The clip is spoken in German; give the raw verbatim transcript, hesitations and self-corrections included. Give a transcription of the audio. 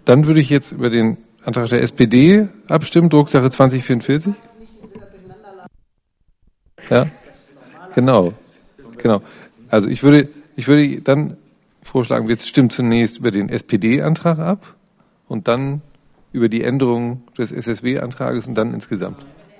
Dann würde ich jetzt über den Antrag der S P D abstimmen, Drucksache zwanzig vierundvierzig. Ja, genau, genau. Also ich würde, ich würde dann vorschlagen, wir stimmen zunächst über den S P D-Antrag ab und dann über die Änderung des S S W-Antrages und dann insgesamt.